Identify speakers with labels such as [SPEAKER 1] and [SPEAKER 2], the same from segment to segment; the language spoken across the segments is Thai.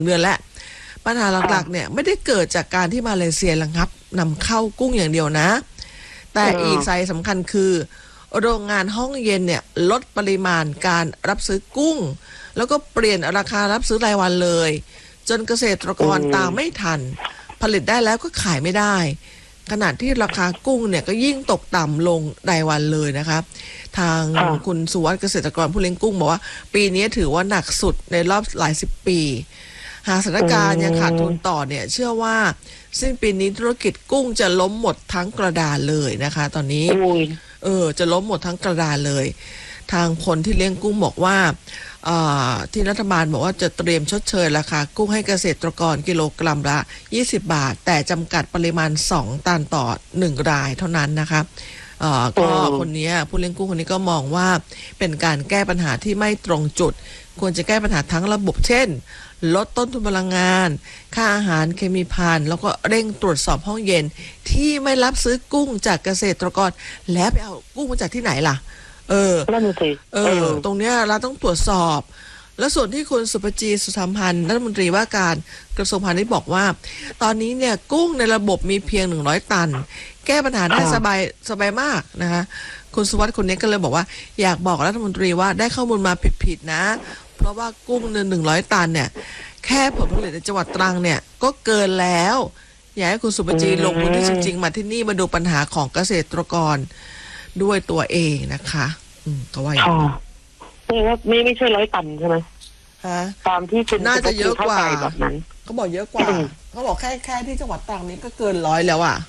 [SPEAKER 1] เดือนแล้วปัญหาหลักๆเนี่ยไม่ได้เกิดจากการที่มาเลเซียระงับนำเข้ากุ้งอย่างเดียวนะแต่อีกสาเหตุสำคัญคือโรงงานห้องเย็นเนี่ยลดปริมาณการรับซื้อกุ้งแล้วก็เปลี่ยนราคารับซื้อรายวันเลยจนเกษตรกรตามไม่ทันผลิตได้แล้วก็ขายไม่ได้ขณะที่ราคากุ้งเนี่ยก็ยิ่งตกต่ำลงรายวันเลยนะคะทางคุณสุวัสดิ์เกษตรกรผู้เลี้ยงกุ้งบอกว่าปีนี้ถือว่าหนักสุดในรอบหลายสิบปีหากสถานการณ์ยังขาดทุนต่อเนี่ยเชื่อว่าสิ้นปีนี้ธุรกิจกุ้งจะล้มหมดทั้งกระดานเลยนะคะตอนนี้จะล้มหมดทั้งกระดานเลยทางคนที่เลี้ยงกุ้งบอกว่าที่รัฐบาลบอกว่าจะเตรียมชดเชยราคากุ้งให้เกษตรกรกิโลกรัมละ20 บาทแต่จำกัดปริมาณ2 ตันต่อ1 รายเท่านั้นนะคะก็คนนี้ผู้เลี้ยงกุ้งคนนี้ก็มองว่าเป็นการแก้ปัญหาที่ไม่ตรงจุดควรจะแก้ปัญหาทั้งระบบเช่นลดต้นทุนพลังงานค่าอาหารเคมีภัณฑ์แล้วก็เร่งตรวจสอบห้องเย็นที่ไม่รับซื้อกุ้งจากเกษตรกรแล้วไปเอากุ้งมาจากที่ไหนล่ะตรงเนี้ยเราต้องตรวจสอบและส่วนที่คุณสุภจีสุธรรมพันธ์รัฐมนตรีว่าการกระทรวงพาณิชย์บอกว่าตอนนี้เนี่ยกุ้งในระบบมีเพียง100 ตันแก้ปัญหาได้สบายมากนะคะคุณสุวัสดิ์คนนี้ก็เลยบอกว่าอยากบอกรัฐมนตรีว่าได้ข้อมูลมาผิดๆนะเพราะว่ากุ้ง100 ตันเนี่ยแค่ผลผลิตในจังหวัดตรังเนี่ยก็เกินแล้วอยากให้คุณสุภจีลงพื้นที่จริงๆมาที่นี่มาดูปัญหาของเกษตรกรด้วยตัวเองนะคะก็ว่าอย่างนี้
[SPEAKER 2] นี่ว่าไม่ใช่100 ตันใช่ไหมตามที่คุณ
[SPEAKER 1] น่าจะเยอะกว่า
[SPEAKER 2] แบบนั้น
[SPEAKER 1] เขาบอกเยอะกว่าเขาบอกแค่ที่จังหวัดตรังนี้ก็เกิน100แล้วอ่ะ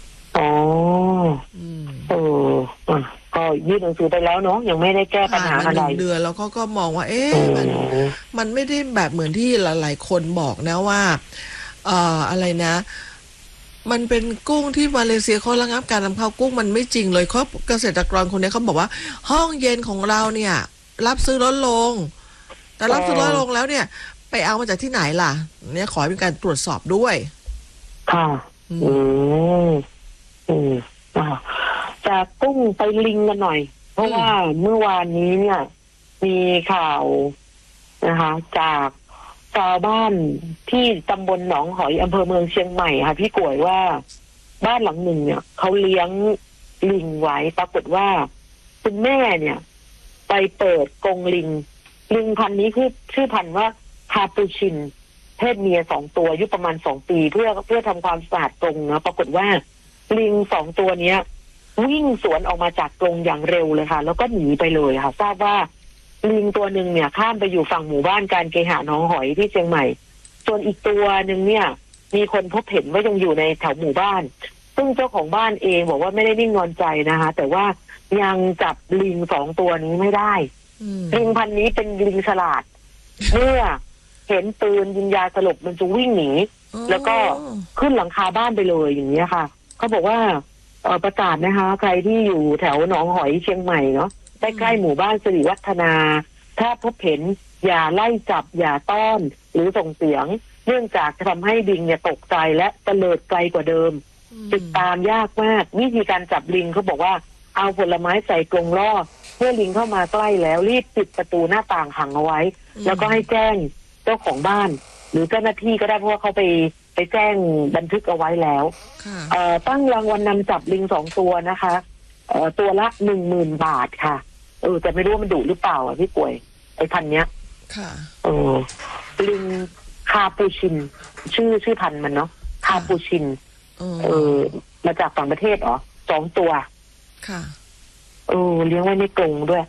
[SPEAKER 2] ก็ยื่นหนังสือไปแล้วเนาะยังไม่ได้แก้ปัญหาอะไร
[SPEAKER 1] 1 เดือนแล้วก็มองว่ามันไม่ได้แบบเหมือนที่หลายๆคนบอกนะว่าอะไรนะมันเป็นกุ้งที่มาเลเซียเขาระงับการนำเข้ากุ้งมันไม่จริงเลยเขาเกษตรกรคนนี้เขาบอกว่าห้องเย็นของเราเนี่ยรับซื้อลดลงแต่รับซื้อลดลงแล้วเนี่ยไปเอามาจากที่ไหนล่ะเนี่ยขอให้เป็นการตรวจสอบด้วย
[SPEAKER 2] ค่ะจากกุ้งไปลิงกันหน่อยเพราะว่าเมื่อวานนี้เนี่ยมีข่าวนะคะจากชาวบ้านที่ตำบลหนองหอยอำเภอเมืองเชียงใหม่ค่ะพี่ก๋วยว่าบ้านหลังหนึ่งเนี่ยเขาเลี้ยงลิงไว้ปรากฏว่าคุณแม่เนี่ยไปเปิดกรงลิงพันธุ์นี้คือชื่อพันธุ์ว่าคาปูชินเพศเมีย2 ตัวอายุประมาณ2 ปีเพื่อทำความสะอาดกรงนะปรากฏว่าลิง2 ตัวเนี้ยวิ่งสวนออกมาจากกรงอย่างเร็วเลยค่ะแล้วก็หนีไปเลยค่ะทราบว่าลิงตัวหนึ่งเนี่ยข้ามไปอยู่ฝั่งหมู่บ้านการเคหะหนองหอยที่เชียงใหม่ส่วนอีกตัวหนึ่งเนี่ยมีคนพบเห็นว่ายังอยู่ในแถวหมู่บ้านซึ่งเจ้าของบ้านเองบอกว่าไม่ได้นิ่งนอนใจนะคะแต่ว่ายังจับลิง2 ตัวนี้ไม่ได้ลิงพันธุ์นี้เป็นลิงฉลาดเมื่อเห็นปืนยิงยาสลบมันจะวิ่งหนีแล้วก็ขึ้นหลังคาบ้านไปเลยอย่างนี้ค่ะเขาบอกว่าประกาศนะคะใครที่อยู่แถวหนองหอยเชียงใหม่เนาะใกล้ๆหมู่บ้านสิริวัฒนาถ้าพบเห็นอย่าไล่จับอย่าต้อนหรือส่งเสียงเนื่องจากจะทำให้ลิงเนี่ยตกใจและเตลิดไกลกว่าเดิมติดตามยากมากวิธีการจับลิงเขาบอกว่าเอาผลไม้ใส่กรงล่อเมื่อลิงเข้ามาใกล้แล้วรีบปิดประตูหน้าต่างขังเอาไว้แล้วก็ให้แจ้งเจ้าของบ้านหรือเจ้าหน้าที่ก็ได้เพราะว่าเขาไปแจ้งบันทึกเอาไว้แล้วตั้งรางวัลนำจับลิง2 ตัวนะคะตัวละ10,000 บาทค่ะแต่ไม่รู้ว่ามันดุหรือเปล่าพี่ป่วยไอ้พันเนี้ย
[SPEAKER 1] ค่ะ
[SPEAKER 2] ลิงคาปูชินชื่อพันมันเนาะคาปูชินมาจากต่างประเทศ2 ตัว
[SPEAKER 1] ค่ะ
[SPEAKER 2] เลี้ยงไว้ในกรงด้วย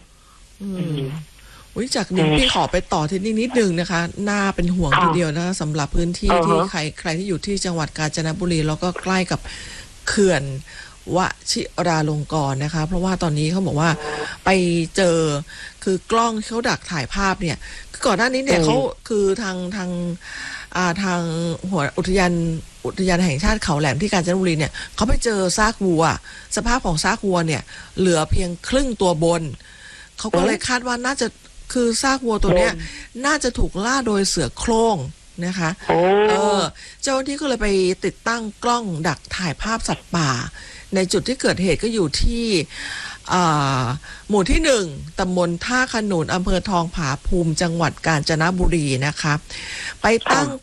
[SPEAKER 1] จากนี้พี่ขอไปต่อที่นี่นิดนึงนะคะน่าเป็นห่วงทีเดียวนะสำหรับพื้นที่ที่ใครที่อยู่ที่จังหวัดกาญจนบุรีแล้วก็ใกล้กับเขื่อนวชิราลงกรณ์นะคะเพราะว่าตอนนี้เขาบอกว่าไปเจอคือกล้องเขาดักถ่ายภาพเนี่ยก่อนหน้านี้เนี่ยเขาคือทางหัวอุทยานแห่งชาติเขาแหลมที่กาญจนบุรีเนี่ยเขาไปเจอซากวัวสภาพของซากวัวเนี่ยเหลือเพียงครึ่งตัวบนเขาก็เลยคาดว่าน่าจะคือซากวัวตัวเนี้ยน่าจะถูกล่าโดยเสือโคร่งนะคะเจ้าหน้าที่ก็เลยไปติดตั้งกล้องดักถ่ายภาพสัตว์ป่าในจุดที่เกิดเหตุก็อยู่ที่หมู่ที่1ตำบลท่าขนุนอำเภอทองผาภูมิจังหวัดกาญจนบุรีนะคะไปตั้ง